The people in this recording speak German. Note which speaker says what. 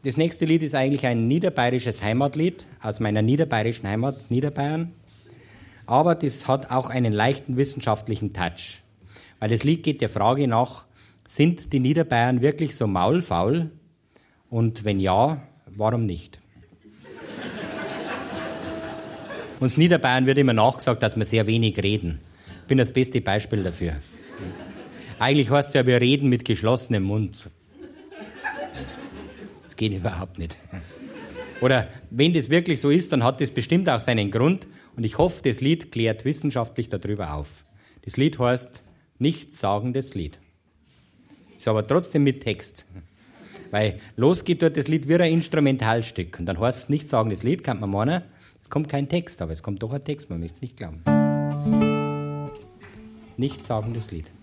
Speaker 1: Das nächste Lied ist eigentlich ein niederbayerisches Heimatlied aus meiner niederbayerischen Heimat, Niederbayern. Aber das hat auch einen leichten wissenschaftlichen Touch. Weil das Lied geht der Frage nach, sind die Niederbayern wirklich so maulfaul? Und wenn ja, warum nicht? Uns Niederbayern wird immer nachgesagt, dass wir sehr wenig reden. Ich bin das beste Beispiel dafür. Eigentlich heißt es ja, wir reden mit geschlossenem Mund. Das geht überhaupt nicht. Oder wenn das wirklich so ist, dann hat das bestimmt auch seinen Grund. Und ich hoffe, das Lied klärt wissenschaftlich darüber auf. Das Lied heißt Nichtssagendes Lied. Ist aber trotzdem mit Text. Weil losgeht dort das Lied wie ein Instrumentalstück. Und dann heißt es Nichtssagendes Lied, kann man meinen, es kommt kein Text, aber es kommt doch ein Text, man möchte es nicht glauben. Nichtssagendes Lied.